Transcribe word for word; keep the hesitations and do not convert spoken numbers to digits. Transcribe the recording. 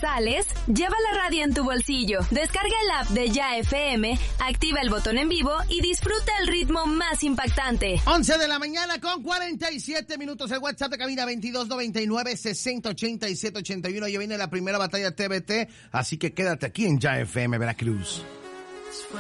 sales, lleva la radio en tu bolsillo, descarga el app de Ya F M, activa el botón en vivo y disfruta el ritmo más impactante. once de la mañana con cuarenta y siete minutos. El WhatsApp de cabina veintidós noventa y nueve sesenta ochenta y siete ochenta y uno. Ya viene la primera batalla T V T, así que quédate aquí en Ya F M Veracruz.